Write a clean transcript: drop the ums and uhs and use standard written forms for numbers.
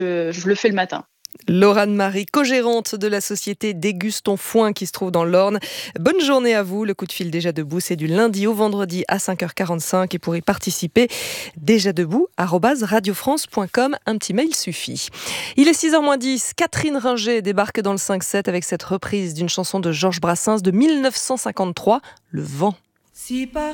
je le fais le matin. Laurane Marie, co-gérante de la société Déguste ton foin qui se trouve dans l'Orne. Bonne journée à vous. Le coup de fil Déjà Debout, c'est du lundi au vendredi à 5h45. Et pour y participer, dejadebout@radiofrance.com. Un petit mail suffit. Il est 6h moins 10. Catherine Ringer débarque dans le 5-7 avec cette reprise d'une chanson de Georges Brassens de 1953, Le vent.